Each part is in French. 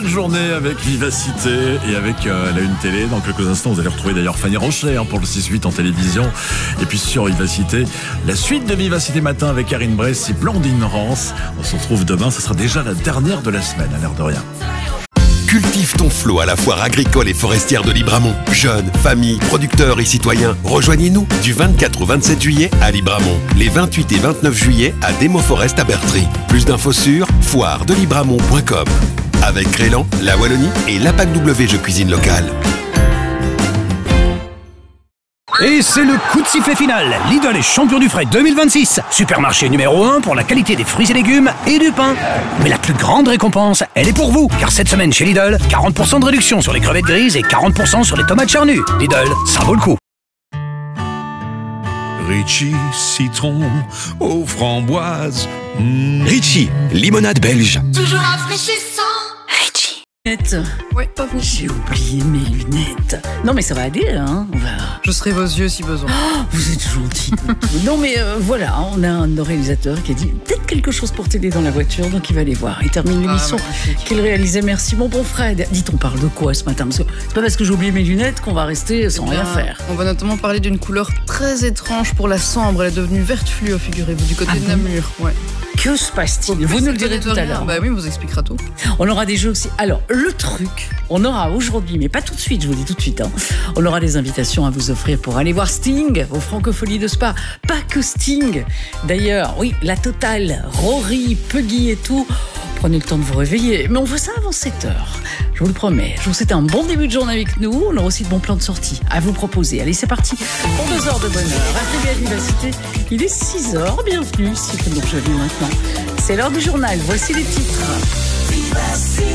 belle journée avec Vivacité et avec la Une Télé. Dans quelques instants, vous allez retrouver d'ailleurs Fanny Rocher pour le 6-8 en télévision. Et puis sur Vivacité, la suite de Vivacité Matin avec Karine Bress et Blandine Rance. On se retrouve demain, ce sera déjà la dernière de la semaine, à l'air de rien. Cultive ton flot à la foire agricole et forestière de Libramont. Jeunes, familles, producteurs et citoyens, rejoignez-nous du 24 au 27 juillet à Libramont. Les 28 et 29 juillet à Demo Forest à Bertry. Plus d'infos sur foiredelibramont.com. Avec Crélan, la Wallonie et l'APAC W Jeux Cuisine Locale. Et c'est le coup de sifflet final. Lidl est champion du frais 2026. Supermarché numéro 1 pour la qualité des fruits et légumes et du pain. Mais la plus grande récompense, elle est pour vous. Car cette semaine chez Lidl, 40% de réduction sur les crevettes grises et 40% sur les tomates charnues. Lidl, ça vaut le coup. Ritchie, citron aux framboises. Ritchie, limonade belge. Toujours rafraîchissant. Oui, J'ai oublié mes lunettes. Non mais ça va aller, hein. je serai vos yeux si besoin. Oh, vous êtes gentil. Non mais voilà, on a un de nos réalisateurs qui a dit peut-être quelque chose pour t'aider dans la voiture, donc il va aller voir. Il termine l'émission qu'il réalisait. Merci mon bon Fred. Dites, on parle de quoi ce matin? Parce que c'est pas parce que j'ai oublié mes lunettes qu'on va rester sans rien faire. On va notamment parler d'une couleur très étrange pour la Sambre. Elle est devenue verte fluo, figurez-vous, du côté de Namur. Ouais. Que se passe-t-il? Vous nous le direz tout à l'heure. Bah oui, on vous expliquera tout. On aura des jeux aussi. Alors, le truc, on aura aujourd'hui, mais pas tout de suite, je vous dis tout de suite, on aura des invitations à vous offrir pour aller voir Sting aux Francopholies de Spa. Pas que Sting. D'ailleurs, oui, la totale, Rory, Puggy et tout. Prenez le temps de vous réveiller. Mais on fait ça avant 7h. Je vous le promets. Je vous souhaite un bon début de journée avec nous. On aura aussi de bons plans de sortie à vous proposer. Allez, c'est parti pour 2 heures de bonheur. Restez bien à Vivacité. Il est 6h. Bienvenue. Si je donc je vis maintenant. C'est l'heure du journal. Voici les titres. Vivacité.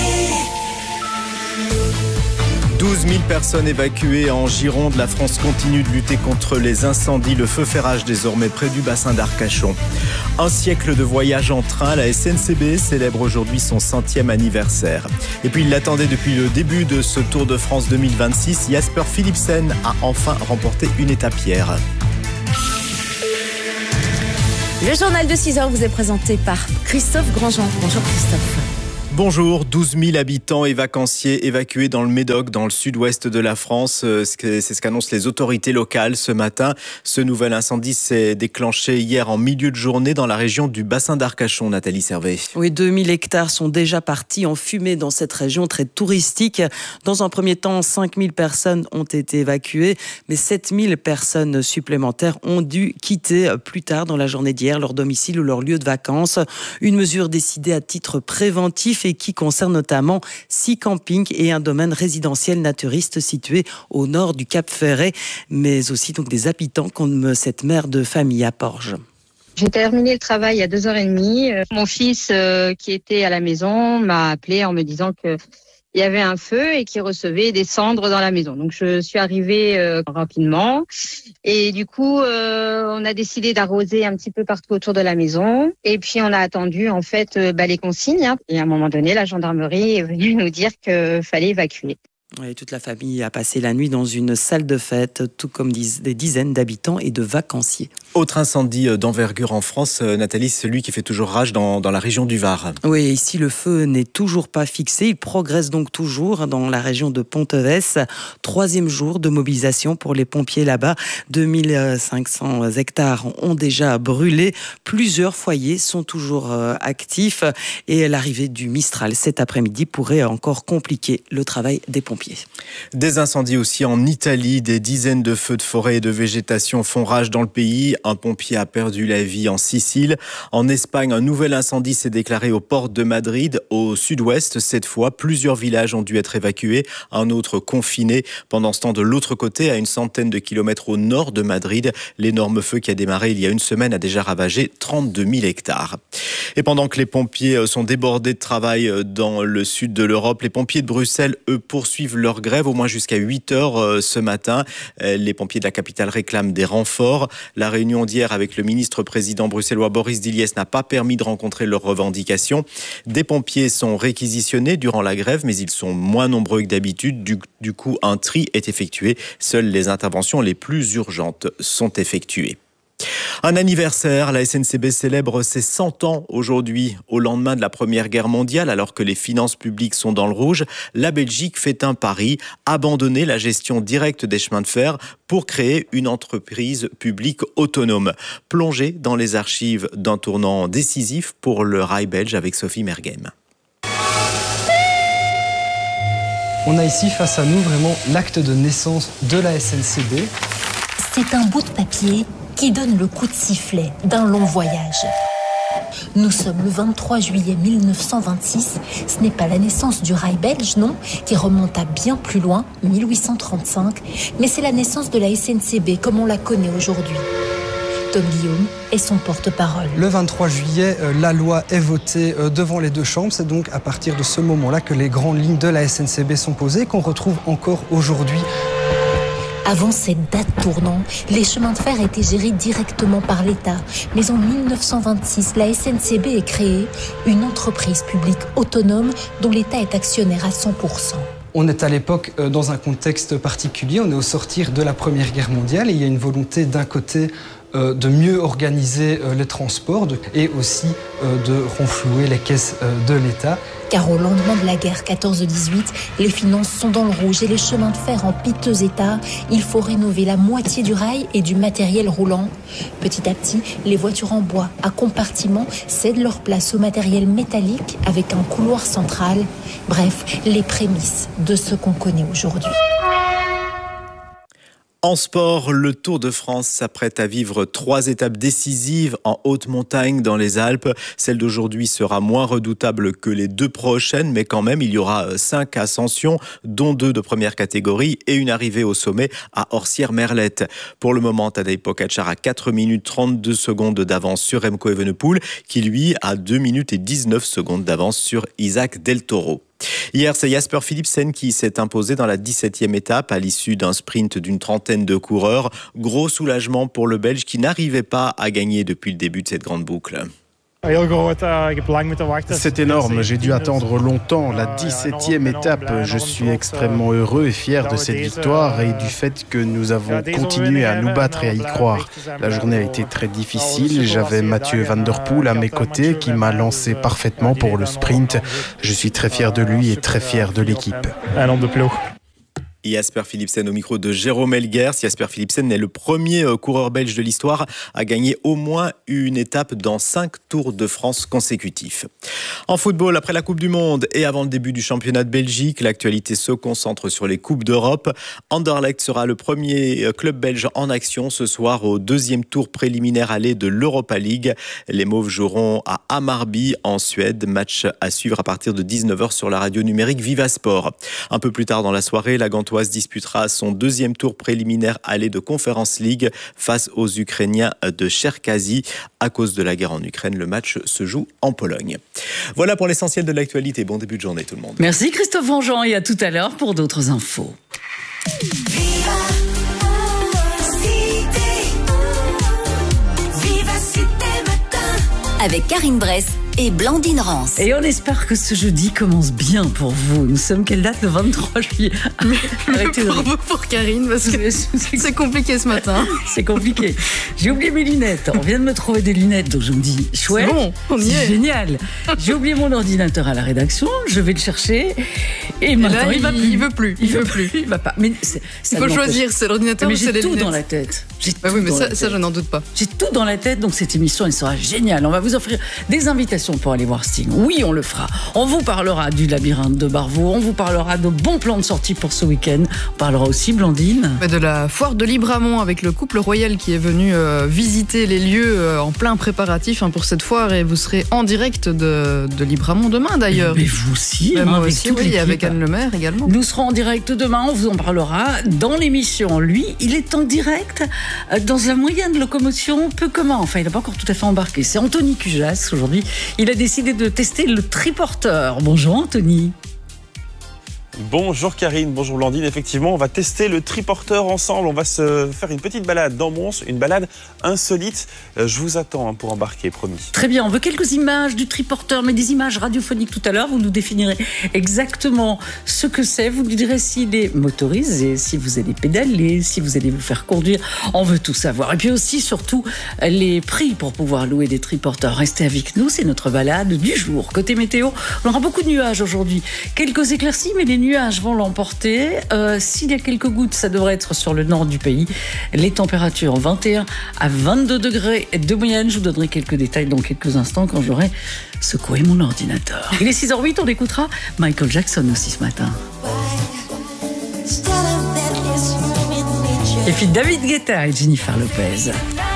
12 000 personnes évacuées en Gironde. La France continue de lutter contre les incendies. Le feu fait rage désormais près du bassin d'Arcachon. Un siècle de voyage en train. La SNCB célèbre aujourd'hui son 100e anniversaire. Et puis il l'attendait depuis le début de ce Tour de France 2026. Jasper Philipsen a enfin remporté une étape hier. Le journal de 6h vous est présenté par Christophe Grandjean. Bonjour Christophe. Bonjour, 12 000 habitants et vacanciers évacués dans le Médoc, dans le sud-ouest de la France. C'est ce qu'annoncent les autorités locales ce matin. Ce nouvel incendie s'est déclenché hier en milieu de journée dans la région du bassin d'Arcachon, Nathalie Servet. Oui, 2000 hectares sont déjà partis en fumée dans cette région très touristique. Dans un premier temps, 5000 personnes ont été évacuées, mais 7000 personnes supplémentaires ont dû quitter plus tard dans la journée d'hier leur domicile ou leur lieu de vacances. Une mesure décidée à titre préventif et qui concerne notamment 6 campings et un domaine résidentiel naturiste situé au nord du Cap Ferret, mais aussi donc des habitants comme cette mère de famille à Porges. J'ai terminé le travail à 2h30. Mon fils qui était à la maison m'a appelé en me disant que il y avait un feu et qui recevait des cendres dans la maison. Donc je suis arrivée rapidement et du coup on a décidé d'arroser un petit peu partout autour de la maison et puis on a attendu en fait les consignes et à un moment donné la gendarmerie est venue nous dire qu'il fallait évacuer. Oui, toute la famille a passé la nuit dans une salle de fête, tout comme des dizaines d'habitants et de vacanciers. Autre incendie d'envergure en France, Nathalie, celui qui fait toujours rage dans la région du Var. Oui, ici le feu n'est toujours pas fixé, il progresse donc toujours dans la région de Ponteves. 3e jour de mobilisation pour les pompiers là-bas. 2500 hectares ont déjà brûlé, plusieurs foyers sont toujours actifs et l'arrivée du Mistral cet après-midi pourrait encore compliquer le travail des pompiers. Des incendies aussi en Italie, des dizaines de feux de forêt et de végétation font rage dans le pays. Un pompier a perdu la vie en Sicile. En Espagne, un nouvel incendie s'est déclaré aux portes de Madrid, au sud-ouest. Cette fois, plusieurs villages ont dû être évacués, un autre confiné. Pendant ce temps, de l'autre côté, à une centaine de kilomètres au nord de Madrid, l'énorme feu qui a démarré il y a une semaine a déjà ravagé 32 000 hectares. Et pendant que les pompiers sont débordés de travail dans le sud de l'Europe, les pompiers de Bruxelles, eux, poursuivent leur grève au moins jusqu'à 8h ce matin. Les pompiers de la capitale réclament des renforts. La réunion d'hier avec le ministre-président bruxellois Boris Diliès n'a pas permis de rencontrer leurs revendications. Des pompiers sont réquisitionnés durant la grève, mais ils sont moins nombreux que d'habitude. Du coup, un tri est effectué. Seules les interventions les plus urgentes sont effectuées. Un anniversaire, la SNCB célèbre ses 100 ans aujourd'hui. Au lendemain de la Première Guerre mondiale, alors que les finances publiques sont dans le rouge, la Belgique fait un pari, abandonner la gestion directe des chemins de fer pour créer une entreprise publique autonome. Plongée dans les archives d'un tournant décisif pour le rail belge avec Sophie Merghem. On a ici face à nous vraiment l'acte de naissance de la SNCB. C'est un bout de papier qui donne le coup de sifflet d'un long voyage. Nous sommes le 23 juillet 1926. Ce n'est pas la naissance du rail belge, non, qui remonte à bien plus loin, 1835, mais c'est la naissance de la SNCB comme on la connaît aujourd'hui. Tom Guillaume est son porte-parole. Le 23 juillet, la loi est votée devant les deux chambres. C'est donc à partir de ce moment-là que les grandes lignes de la SNCB sont posées, qu'on retrouve encore aujourd'hui. Avant cette date tournant, les chemins de fer étaient gérés directement par l'État. Mais en 1926, la SNCB est créée, une entreprise publique autonome dont l'État est actionnaire à 100%. On est à l'époque dans un contexte particulier. On est au sortir de la Première Guerre mondiale et il y a une volonté d'un côté de mieux organiser les transports et aussi de renflouer les caisses de l'État. Car au lendemain de la guerre 14-18, les finances sont dans le rouge et les chemins de fer en piteux état. Il faut rénover la moitié du rail et du matériel roulant. Petit à petit, les voitures en bois à compartiments cèdent leur place au matériel métallique avec un couloir central. Bref, les prémices de ce qu'on connaît aujourd'hui. En sport, le Tour de France s'apprête à vivre 3 étapes décisives en haute montagne dans les Alpes. Celle d'aujourd'hui sera moins redoutable que les 2 prochaines, mais quand même, il y aura 5 ascensions, dont 2 de première catégorie et une arrivée au sommet à Orsières-Merlette. Pour le moment, Tadej Pogačar a 4 minutes 32 secondes d'avance sur Remco Evenepoel, qui lui a 2 minutes et 19 secondes d'avance sur Isaac Del Toro. Hier, c'est Jasper Philipsen qui s'est imposé dans la 17e étape à l'issue d'un sprint d'une trentaine de coureurs. Gros soulagement pour le Belge qui n'arrivait pas à gagner depuis le début de cette grande boucle. C'est énorme, j'ai dû attendre longtemps la 17e étape. Je suis extrêmement heureux et fier de cette victoire et du fait que nous avons continué à nous battre et à y croire. La journée a été très difficile, j'avais Mathieu Van Der Poel à mes côtés qui m'a lancé parfaitement pour le sprint. Je suis très fier de lui et très fier de l'équipe. Jasper Philipsen au micro de Jérôme Elguers. Jasper Philipsen est le premier coureur belge de l'histoire à gagner au moins une étape dans 5 Tours de France consécutifs. En football, après la Coupe du Monde et avant le début du championnat de Belgique, l'actualité se concentre sur les Coupes d'Europe. Anderlecht sera le premier club belge en action ce soir au 2e tour préliminaire aller de l'Europa League. Les Mauves joueront à Hammarby en Suède. Match à suivre à partir de 19h sur la radio numérique Viva Sport. Un peu plus tard dans la soirée, la Gantoise disputera son 2e tour préliminaire aller de Conference League face aux Ukrainiens de Cherkasy. À cause de la guerre en Ukraine, le match se joue en Pologne. Voilà pour l'essentiel de l'actualité. Bon début de journée tout le monde. Merci Christophe Vangeant et à tout à l'heure pour d'autres infos. Avec Karine Bress et Blandine Rance. Et on espère que ce jeudi commence bien pour vous. Nous sommes quelle date? Le 23 juillet. Arrêtez de rire. Pour Karine, parce que c'est compliqué ce matin. C'est compliqué. J'ai oublié mes lunettes. On vient de me trouver des lunettes, donc je me dis, chouette, bon, c'est génial. J'ai oublié mon ordinateur à la rédaction, je vais le chercher. Et maintenant, là, il veut plus. Il va pas. Mais il faut choisir, c'est l'ordinateur ou c'est les lunettes. J'ai tout dans la tête. Oui, mais ça, je n'en doute pas. J'ai tout dans la tête, donc cette émission, elle sera géniale. On va vous offrir des invitations pour aller voir Sting. Oui, on le fera. On vous parlera du labyrinthe de Barvaux. On vous parlera de bons plans de sortie pour ce week-end. On parlera aussi, Blandine, de la foire de Libramont avec le couple royal qui est venu visiter les lieux en plein préparatif pour cette foire. Et vous serez en direct de Libramont demain, d'ailleurs. Mais vous aussi. Moi aussi, oui, et avec Anne Lemaire également. Nous serons en direct demain. On vous en parlera dans l'émission. Lui, il est en direct dans un moyen de locomotion peu commun. Enfin, il n'a pas encore tout à fait embarqué. C'est Anthony Cujas aujourd'hui. Il a décidé de tester le triporteur. Bonjour Anthony. Bonjour Karine, bonjour Blandine. Effectivement, on va tester le triporteur ensemble. On va se faire une petite balade dans Mons, une balade insolite. Je vous attends pour embarquer, promis. Très bien, on veut quelques images du triporteur, mais des images radiophoniques tout à l'heure. Vous nous définirez exactement ce que c'est. Vous nous direz s'il est motorisé, si vous allez pédaler, si vous allez vous faire conduire. On veut tout savoir. Et puis aussi, surtout, les prix pour pouvoir louer des triporteurs. Restez avec nous, c'est notre balade du jour. Côté météo, on aura beaucoup de nuages aujourd'hui. Quelques éclaircies, mais les nuages vont l'emporter. S'il y a quelques gouttes, ça devrait être sur le nord du pays. Les températures 21 à 22 degrés de moyenne. Je vous donnerai quelques détails dans quelques instants quand j'aurai secoué mon ordinateur. Il est 6h08, on écoutera Michael Jackson aussi ce matin. Et puis David Guetta et Jennifer Lopez.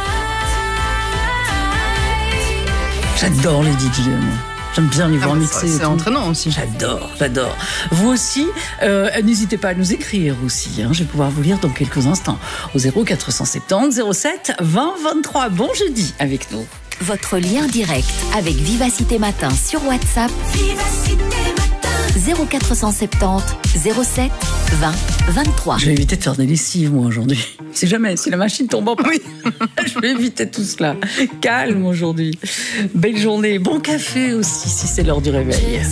J'adore les DJ. J'aime bien les voir mixer. C'est entraînant aussi. J'adore. Vous aussi, n'hésitez pas à nous écrire aussi. Je vais pouvoir vous lire dans quelques instants. Au 0470 07 20 23. Bon jeudi avec nous. Votre lien direct avec Vivacité Matin sur WhatsApp. Vivacité Matin. 0470 07 20 23. Je vais éviter de faire des lessives, moi, aujourd'hui. C'est jamais, si la machine tombe en panne. Je vais éviter tout cela. Calme aujourd'hui. Belle journée. Bon café aussi, si c'est l'heure du réveil.